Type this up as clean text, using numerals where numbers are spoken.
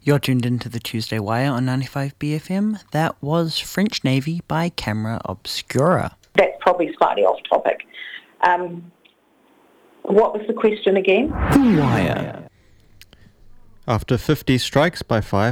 You're tuned into the Tuesday Wire on 95BFM. That was French Navy by Camera Obscura. That's probably slightly off topic. What was the question again? The Wire. After 50 strikes by fire